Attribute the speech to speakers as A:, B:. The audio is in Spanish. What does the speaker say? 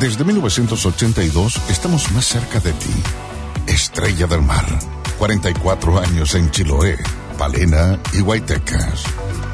A: Desde 1982 estamos más cerca de ti. Estrella del Mar. 44 años en Chiloé, Palena y Huaytecas.